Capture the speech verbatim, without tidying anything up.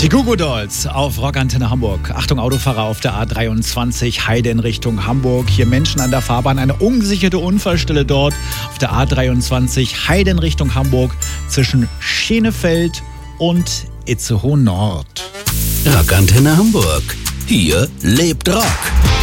Die Goo Goo Dolls auf Rockantenne Hamburg. Achtung, Autofahrer auf der A dreiundzwanzig, Heide in Richtung Hamburg. Hier Menschen an der Fahrbahn, eine ungesicherte Unfallstelle dort auf der A dreiundzwanzig, Heide in Richtung Hamburg zwischen Schenefeld und Itzehoe Nord. Rockantenne Hamburg. Hier lebt Rock.